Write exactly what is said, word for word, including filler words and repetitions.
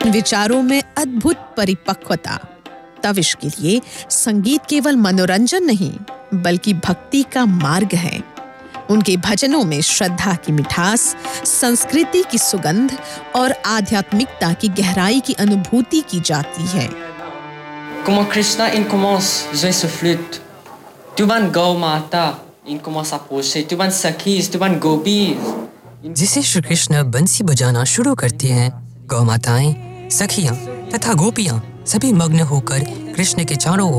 विचारों में अद्भुत परिपक्वता। तब इसके लिए संगीत केवल मनोरंजन नहीं बल्कि भक्ति का मार्ग है। उनके भजनों में श्रद्धा की मिठास, संस्कृति की सुगंध और आध्यात्मिकता की गहराई की अनुभूति की जाती है। Como Krishna incommence jouer ce flûte, tu vas gau mata incommence approcher, tu vas sakhis, tu vas gopis. जिसे श्री कृष्ण बंसी बजाना शुरू करते हैं, गौ माताएं, सखियां तथा गोपियां सभी मग्न होकर कृष्ण के चारों